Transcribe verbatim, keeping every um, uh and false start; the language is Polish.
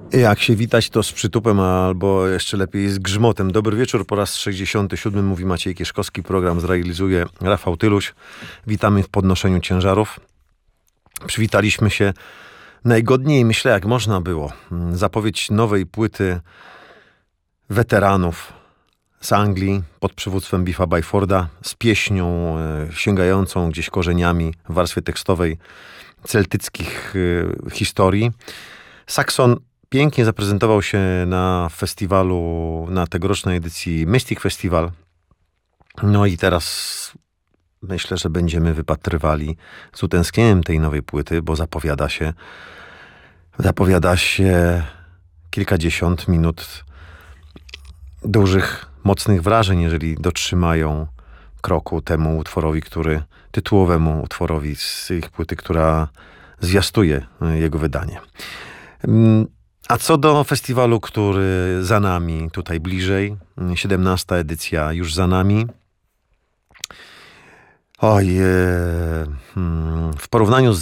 Jak się witać, to z przytupem, albo jeszcze lepiej z grzmotem. Dobry wieczór, po raz sześćdziesiąty siódmy mówi Maciej Kieszkowski. Program zrealizuje Rafał Tyluś. Witamy w podnoszeniu ciężarów. Przywitaliśmy się najgodniej, myślę, jak można było. Zapowiedź nowej płyty weteranów z Anglii pod przywództwem Biffa Byforda, z pieśnią e, sięgającą gdzieś korzeniami w warstwie tekstowej celtyckich e, historii. Saxon pięknie zaprezentował się na festiwalu, na tegorocznej edycji Mystic Festival. No i teraz myślę, że będziemy wypatrywali z utęsknieniem tej nowej płyty, bo zapowiada się zapowiada się kilkadziesiąt minut dużych, mocnych wrażeń, jeżeli dotrzymają kroku temu utworowi, który, tytułowemu utworowi z ich płyty, która zwiastuje jego wydanie. A co do festiwalu, który za nami, tutaj bliżej, siedemnasta edycja już za nami. Oj, w porównaniu z